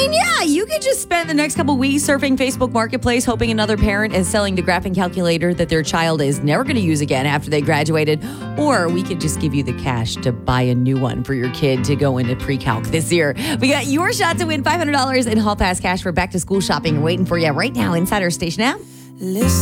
mean, yeah, you could just spend the next couple weeks surfing Facebook Marketplace, hoping another parent is selling the graphing calculator that their child is never going to use again after they graduated. Or we could just give you the cash to buy a new one for your kid to go into pre-calc this year. We got your shot to win $500 in Hall Pass cash for back-to-school shopping waiting for you right now inside our station app. Listen.